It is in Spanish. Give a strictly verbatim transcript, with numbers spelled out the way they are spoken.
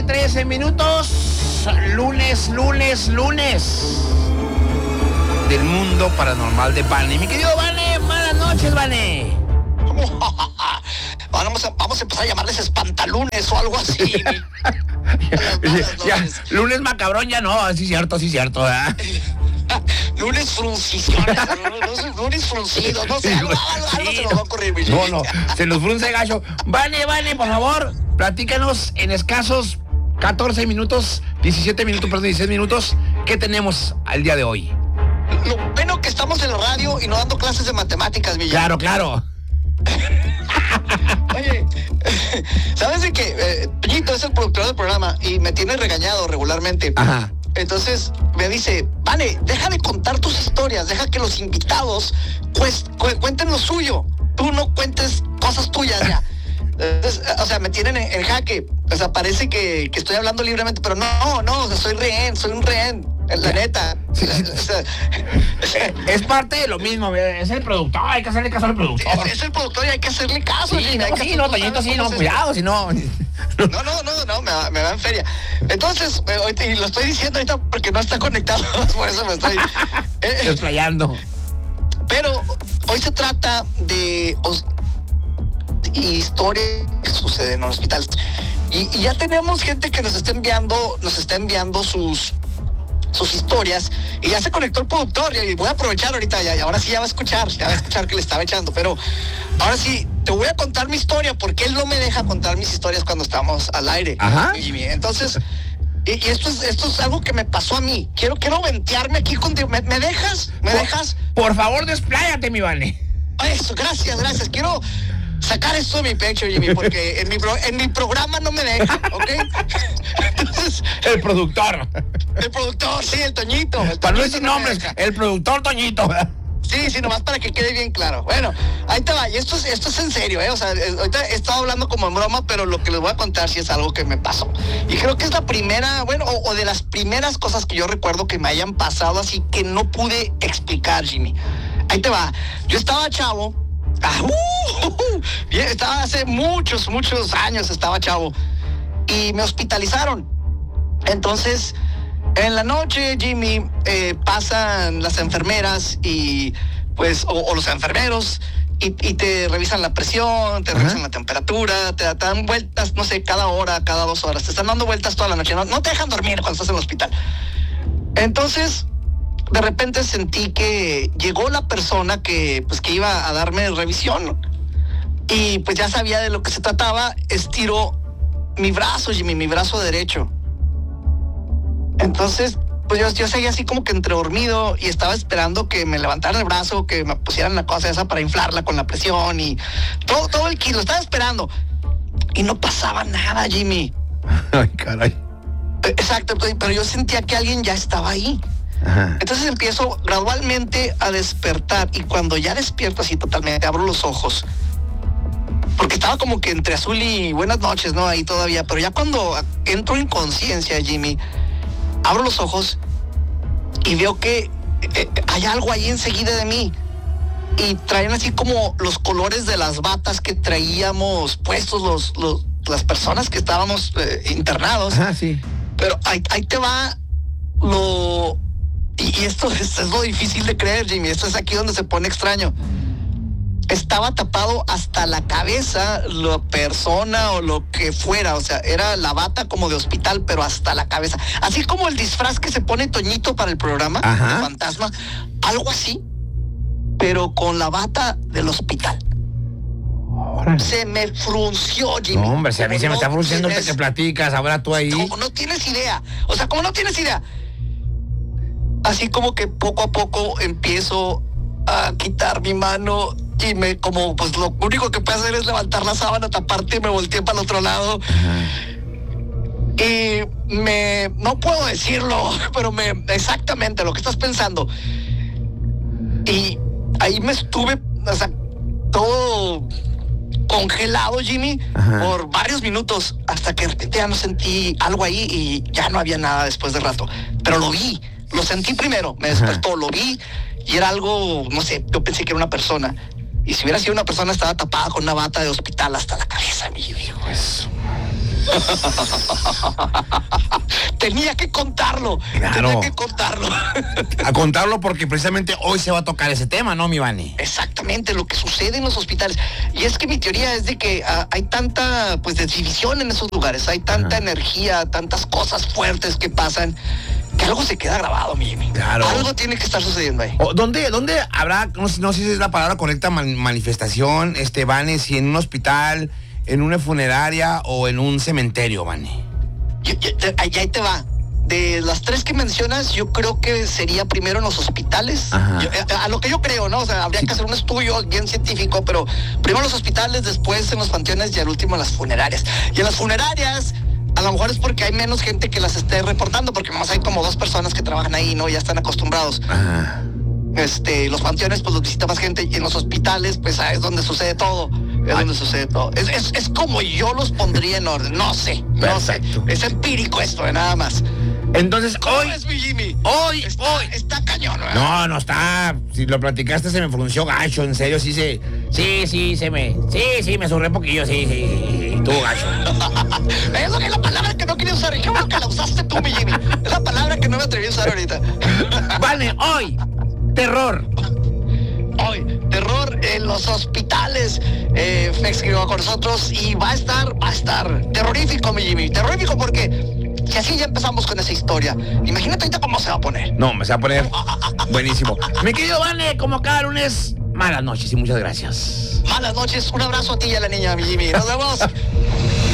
trece minutos. Lunes, lunes, lunes. Del mundo paranormal de Vane. Mi querido Vane, buenas noches, Vane. Vamos a, vamos a empezar a llamarles espantalunes o algo así. Ya, lunes macabrón ya no, sí cierto, sí cierto, ¿verdad? Lunes frunciciones, lunes fruncidos, no sé, algo, algo, Sí, algo se nos va a ocurrir, mi No, no, se nos frunce gacho. Vane, Vane, por favor, platícanos en escasos catorce minutos, diecisiete minutos, perdón, dieciséis minutos, ¿qué tenemos al día de hoy? Lo bueno que estamos en la radio y no dando clases de matemáticas, Villa. Claro, claro. Oye, ¿sabes de qué? Eh, Toñito es el productor del programa y me tiene regañado regularmente. Ajá. Entonces me dice, Vane, deja de contar tus historias, deja que los invitados pues, cu- cuenten lo suyo. Tú no cuentes cosas tuyas ya. Entonces, o sea, me tienen en, en jaque. O sea, parece que, que estoy hablando libremente, pero no, no, o sea, soy rehén, soy un rehén. La neta. Sí, sí. O sea, Es parte de lo mismo, es el productor, hay que hacerle caso al productor. es, es el productor y hay que hacerle caso. Sí, Gina, no, hay que sí, hacer- no, tú Toñito, sabes sí, cómo no, es cuidado, si no. No, no, no, no, me, va- me va en feria. Entonces, eh, ahorita- y lo estoy diciendo ahorita porque no está conectado, por eso me estoy... eh, Desplayando. pero hoy se trata de os- historias que suceden en los hospitales. Y, y ya tenemos gente que nos está enviando, nos está enviando sus sus historias, y ya se conectó el productor, y voy a aprovechar ahorita, ya, y ahora sí ya va a escuchar, ya va a escuchar que le estaba echando, pero ahora sí, te voy a contar mi historia, porque él no me deja contar mis historias cuando estamos al aire. Ajá. Jimmy. Entonces, y, y esto es, esto es algo que me pasó a mí, quiero, quiero ventearme aquí contigo, ¿me, me dejas? ¿Me Por- dejas? Por favor, despláyate, mi Vane. Eso, gracias, gracias, quiero sacar esto de mi pecho, Jimmy, porque en mi, pro- en mi programa no me deja, ¿ok? Entonces, El productor. el productor, sí, el Toñito. El Para no Toñito decir me nombres, deja. el productor Toñito. Sí, sí, nomás para que quede bien claro. Bueno, ahí te va, y esto es, esto es en serio, ¿eh? O sea, eh, ahorita he estado hablando como en broma, pero lo que les voy a contar sí es algo que me pasó. Y creo que es la primera, bueno, o, o de las primeras cosas que yo recuerdo que me hayan pasado así que no pude explicar, Jimmy. Ahí te va, yo estaba chavo, ah, uh, uh, uh, bien, estaba hace muchos, muchos años estaba chavo, y me hospitalizaron. Entonces, en la noche, Jimmy, eh, pasan las enfermeras y pues, o, o los enfermeros y, y te revisan la presión, te Ajá. revisan la temperatura, te, te dan vueltas, no sé, cada hora, cada dos horas, te están dando vueltas toda la noche, no, no te dejan dormir cuando estás en el hospital. Entonces, de repente sentí que llegó la persona que, pues, que iba a darme revisión y pues ya sabía de lo que se trataba, estiró mi brazo, Jimmy, mi brazo derecho. Entonces, pues yo, yo seguía así como que entre dormido y estaba esperando que me levantaran el brazo, que me pusieran la cosa esa para inflarla con la presión y todo, todo el kilo. Estaba esperando y no pasaba nada, Jimmy. Ay, caray. Exacto, pero yo sentía que alguien ya estaba ahí. Ajá. Entonces empiezo gradualmente a despertar y cuando ya despierto así totalmente, abro los ojos. Porque estaba como que entre azul y buenas noches, ¿no? Ahí todavía. Pero ya cuando entro en conciencia, Jimmy, abro los ojos y veo que eh, hay algo ahí enseguida de mí. Y traen así como los colores de las batas que traíamos puestos los, los, las personas que estábamos eh, internados. Ajá, sí. Pero ahí, ahí te va lo... Y, y esto, esto es lo difícil de creer, Jimmy. Esto es aquí donde se pone extraño. Estaba tapado hasta la cabeza la persona o lo que fuera. O sea, era la bata como de hospital, pero hasta la cabeza. Así como el disfraz que se pone Toñito para el programa, Ajá. de fantasma. Algo así, pero con la bata del hospital. Órale. Se me frunció, Jimmy. No, hombre, si a mí Como se me no está frunciando ahorita tienes- que platicas, ahora tú ahí. Como no tienes idea. O sea, como no tienes idea. Así como que poco a poco empiezo a quitar mi mano y me, como, pues lo único que puedo hacer es levantar la sábana, taparte y me volteé para el otro lado. Ajá. Y me, no puedo decirlo, pero me, exactamente lo que estás pensando. Y ahí me estuve, o sea, todo congelado, Jimmy, Ajá. por varios minutos, hasta que de repente ya no sentí algo ahí y ya no había nada después de rato. Pero lo vi, lo sentí primero, me despertó, lo vi y era algo, no sé, yo pensé que era una persona. Y si hubiera sido una persona, estaba tapada con una bata de hospital hasta la cabeza, mi hijo. Pues, Tenía que contarlo. Claro. Tenía que contarlo. A contarlo porque precisamente hoy se va a tocar ese tema, ¿no, mi Vane? Exactamente, lo que sucede en los hospitales. Y es que mi teoría es de que uh, hay tanta, pues, división en esos lugares. Hay tanta Ajá. energía, tantas cosas fuertes que pasan, que algo se queda grabado, mi Jimmy. Claro. Algo tiene que estar sucediendo ahí. O, ¿Dónde, ¿Dónde habrá, no, no sé si es la palabra correcta, man, manifestación, este, Vane, si en un hospital, en una funeraria o en un cementerio, Vane? Y, y, ahí, ahí te va. De las tres que mencionas, yo creo que sería primero en los hospitales. Yo, a, a lo que yo creo, ¿no? O sea, habría sí. que hacer un estudio bien científico, pero primero en los hospitales, después en los panteones y al último en las funerarias. Y en las funerarias, a lo mejor es porque hay menos gente que las esté reportando, porque más hay como dos personas que trabajan ahí, ¿no? Ya están acostumbrados. Ajá. Este, los panteones, pues los visita más gente, y en los hospitales, pues ah, es donde sucede todo. Es Ay. donde sucede todo. Es, es, es como yo los pondría en orden. No sé, Perfecto. no sé. Es empírico esto, de nada más. Entonces, hoy, es mi Jimmy? Hoy, está, hoy. Está cañón, ¿verdad? No, no está. Si lo platicaste se me frunció gacho, en serio, sí se. Sí, sí, se me. Sí, sí, me surré poquillo, sí, sí. Estuvo gacho. Eso que es la palabra que no quería usar. Y qué bueno que la usaste tú, mi Jimmy. Es la palabra que no me atreví a usar ahorita. Vale, hoy. Terror. Hoy, terror en los hospitales. Eh, Fex que va con nosotros y va a estar, va a estar terrorífico, mi Jimmy. Terrorífico porque. Y así ya empezamos con esa historia. Imagínate ahorita cómo se va a poner. No, me se va a poner buenísimo. Mi querido Vane, como cada lunes, malas noches y muchas gracias. Malas noches, un abrazo a ti y a la niña, mi Jimmy. Nos vemos.